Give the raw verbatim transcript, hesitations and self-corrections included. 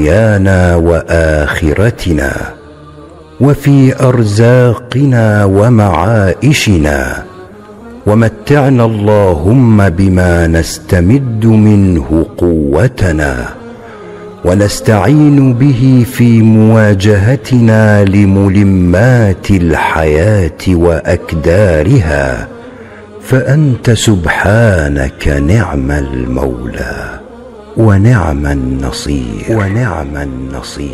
دنيانا واخرتنا، وفي ارزاقنا ومعائشنا، ومتعنا اللهم بما نستمد منه قوتنا، ونستعين به في مواجهتنا لملمات الحياة وأكدارها، فأنت سبحانك نعم المولى ونعم النصير ونعم النصير